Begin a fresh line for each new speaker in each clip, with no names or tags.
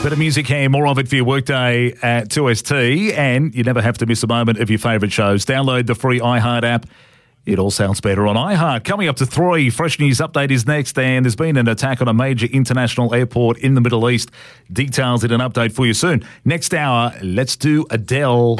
Bit of music here, more of it for your workday at 2ST, and you never have to miss a moment of your favourite shows. Download the free iHeart app. It all sounds better on iHeart. Coming up to 3, Fresh News Update is next, and there's been an attack on a major international airport in the Middle East. Details in an update for you soon. Next hour, let's do Adele.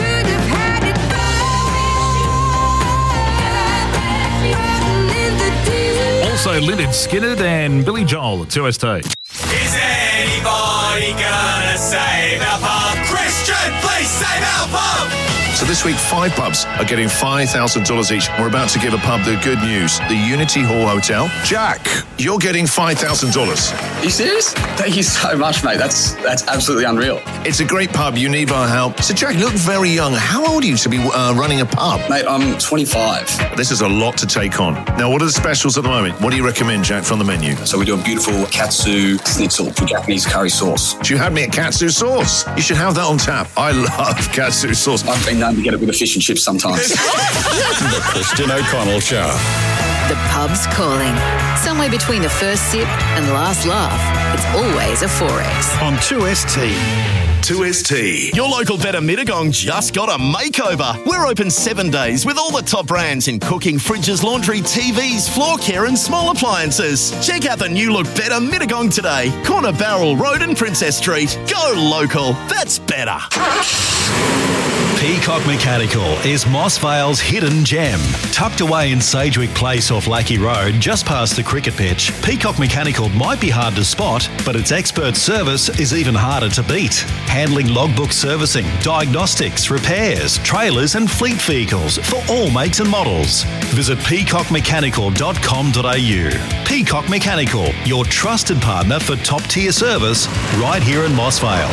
Also, Lynyrd Skynyrd and Billy Joel at 2ST.
Is anybody gonna save our pub? Christian, please save our pub!
So this week, 5 pubs are getting $5,000 each. We're about to give a pub the good news. The Unity Hall Hotel. Jack, you're getting $5,000.
Are you serious? Thank you so much, mate. That's absolutely unreal.
It's a great pub. You need our help. So, Jack, you look very young. How old are you to be running a pub?
Mate, I'm 25.
This is a lot to take on. Now, what are the specials at the moment? What do you recommend, Jack, from the menu?
So we do a beautiful katsu schnitzel for Japanese curry sauce.
You had me at katsu sauce. You should have that on tap. I love katsu sauce.
I've been known to get it with a fish and chips sometimes.
The Christian O'Connell Show.
The pub's calling. Somewhere between the first sip and last laugh, it's always a 4X.
On 2ST.
2ST.
Your local Better Mittagong just got a makeover. We're open 7 days with all the top brands in cooking, fridges, laundry, TVs, floor care and small appliances. Check out the new look Better Mittagong today. Corner Barrel Road and Princess Street. Go local. That's better.
Peacock Mechanical is Moss Vale's hidden gem. Tucked away in Sagewick Place off Lackey Road, just past the cricket pitch, Peacock Mechanical might be hard to spot, but its expert service is even harder to beat. Handling logbook servicing, diagnostics, repairs, trailers and fleet vehicles for all makes and models. Visit peacockmechanical.com.au. Peacock Mechanical, your trusted partner for top-tier service right here in Moss Vale.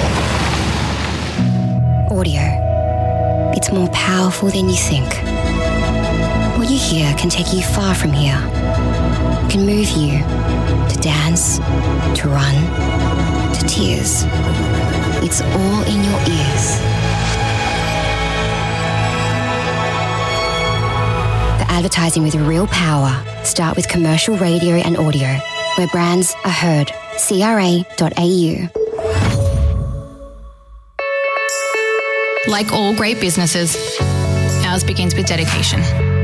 Audio. It's more powerful than you think. What you hear can take you far from here. It can move you to dance, to run, to tears. It's all in your ears. For advertising with real power, start with commercial radio and audio, where brands are heard. CRA.au.
Like all great businesses, ours begins with dedication.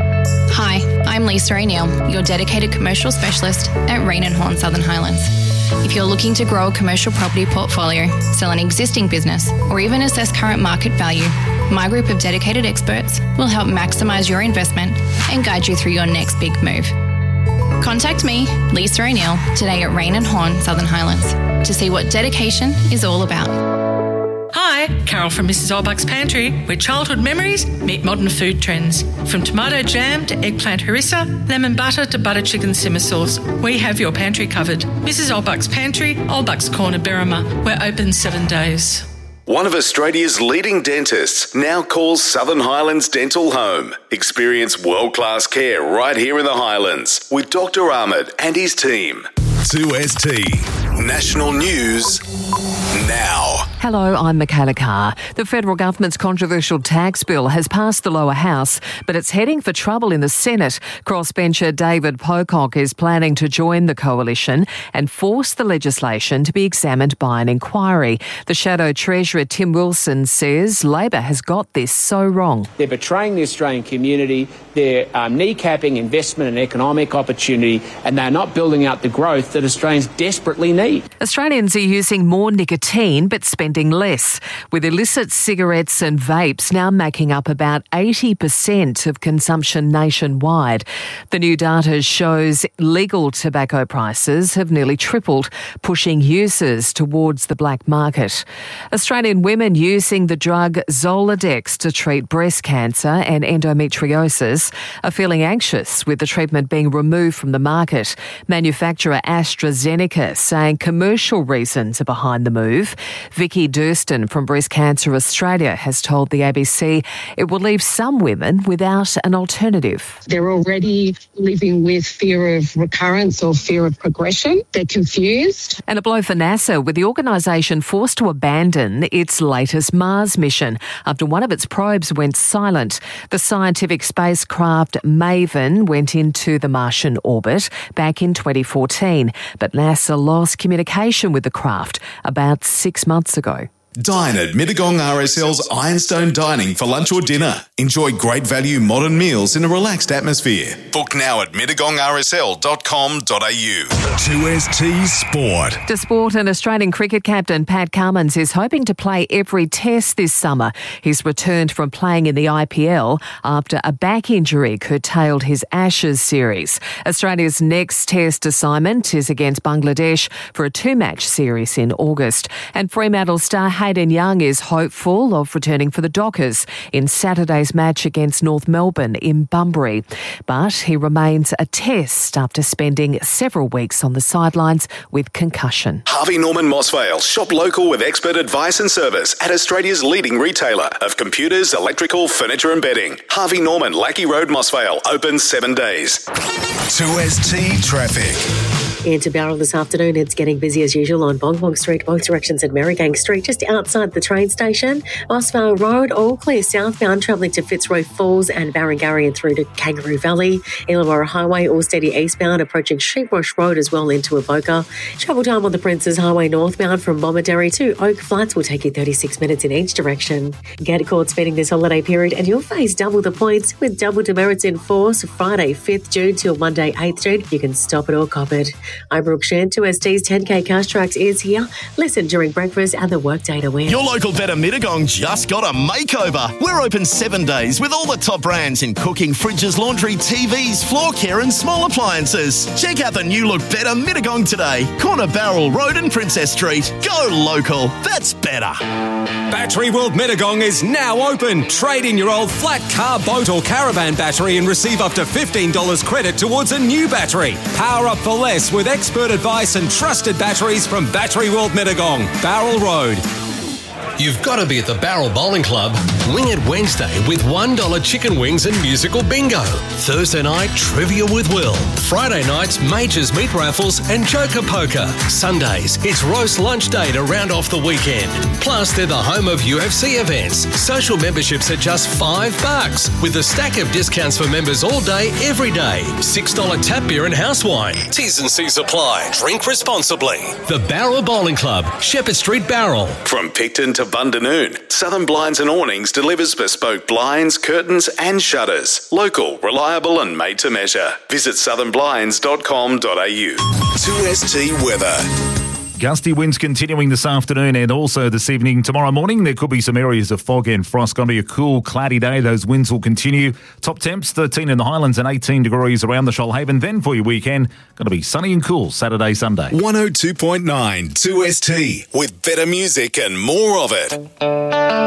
Hi, I'm Lisa O'Neill, your dedicated commercial specialist at Rain and Horn Southern Highlands. If you're looking to grow a commercial property portfolio, sell an existing business, or even assess current market value, my group of dedicated experts will help maximise your investment and guide you through your next big move. Contact me, Lisa O'Neill, today at Rain and Horn Southern Highlands to see what dedication is all about.
Hi, Carol from Mrs. Olbuck's Pantry, where childhood memories meet modern food trends. From tomato jam to eggplant harissa, lemon butter to butter chicken simmer sauce, we have your pantry covered. Mrs. Olbuck's Pantry, Olbuck's Corner, Berrima. We're open 7 days.
One of Australia's leading dentists now calls Southern Highlands Dental home. Experience world-class care right here in the Highlands with Dr. Ahmed and his team. 2ST National News now.
Hello, I'm Michaela Carr. The federal government's controversial tax bill has passed the lower house, but it's heading for trouble in the Senate. Crossbencher David Pocock is planning to join the coalition and force the legislation to be examined by an inquiry. The Shadow Treasurer Tim Wilson says Labor has got this so wrong.
They're betraying the Australian community, they're kneecapping investment and economic opportunity, and they're not building out the growth that Australians desperately need.
Australians are using more nicotine but spending less, with illicit cigarettes and vapes now making up about 80% of consumption nationwide. The new data shows legal tobacco prices have nearly tripled, pushing users towards the black market. Australian women using the drug Zoladex to treat breast cancer and endometriosis are feeling anxious with the treatment being removed from the market. Manufacturer AstraZeneca saying commercial reasons are behind the move. Vicky Nikki Durston from Breast Cancer Australia has told the ABC it will leave some women without an alternative.
They're already living with fear of recurrence or fear of progression. They're confused.
And a blow for NASA, with the organisation forced to abandon its latest Mars mission after one of its probes went silent. The scientific spacecraft Maven went into the Martian orbit back in 2014, but NASA lost communication with the craft about 6 months ago.
Dine at Mittagong RSL's Ironstone Dining for lunch or dinner. Enjoy great value modern meals in a relaxed atmosphere. Book now at mittagongrsl.com.au.
2ST Sport.
To sport, and Australian cricket captain Pat Cummins is hoping to play every test this summer. He's returned from playing in the IPL after a back injury curtailed his Ashes series. Australia's next test assignment is against Bangladesh for a 2-match series in August. And Fremantle star Hayden Young is hopeful of returning for the Dockers in Saturday's match against North Melbourne in Bunbury. But he remains a test after spending several weeks on the sidelines with concussion.
Harvey Norman Mossvale. Shop local with expert advice and service at Australia's leading retailer of computers, electrical, furniture and bedding. Harvey Norman, Lackey Road, Mossvale. Open 7 days.
2ST Traffic.
Into Bowral this afternoon, it's getting busy as usual on Bong Bong Street, both directions at Merrigang Street, just outside the train station. Mossvale Road, all clear southbound, travelling to Fitzroy Falls and Barangarry and through to Kangaroo Valley. Illawarra Highway, all steady eastbound, approaching Sheepwash Road as well into Avoca. Travel time on the Princes Highway northbound from Bomaderry to Oak Flats will take you 36 minutes in each direction. Get caught speeding this holiday period and you'll face double the points with double demerits in force Friday 5th June till Monday 8th June. You can stop it or cop it. I'm Brooke Shan. 2ST's 10K Cash Tracks is here. Listen during breakfast and the workday to win.
Your local Better Mittagong just got a makeover. We're open 7 days with all the top brands in cooking, fridges, laundry, TVs, floor care and small appliances. Check out the new look Better Mittagong today. Corner Barrel Road and Princess Street. Go local. That's better.
Battery World Mittagong is now open. Trade in your old flat car, boat or caravan battery and receive up to $15 credit towards a new battery. Power up for less with expert advice and trusted batteries from Battery World Mittagong, Barrel Road.
You've got to be at the Barrel Bowling Club. Wing It Wednesday with $1 chicken wings and musical bingo. Thursday night, trivia with Will. Friday nights, Majors Meat Raffles and Joker Poker. Sundays, it's roast lunch day to round off the weekend. Plus, they're the home of UFC events. Social memberships are just $5 with a stack of discounts for members all day, every day. $6 tap beer and house wine. T's and C's apply. Drink responsibly. The Barrel Bowling Club, Shepherd Street, Barrel.
From Picton to Bundanoon, Southern Blinds and Awnings delivers bespoke blinds, curtains and shutters. Local, reliable and made to measure. Visit southernblinds.com.au.
2ST Weather.
Gusty winds continuing this afternoon and also this evening. Tomorrow morning, there could be some areas of fog and frost. Going to be a cool, cloudy day. Those winds will continue. Top temps, 13 in the Highlands and 18 degrees around the Shoalhaven. Then for your weekend, going to be sunny and cool Saturday, Sunday.
102.9 2ST with better music and more of it.